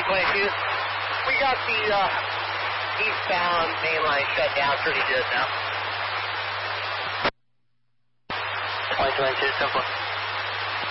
2022. We got the eastbound main line shut down pretty good now. 2022, 10-4.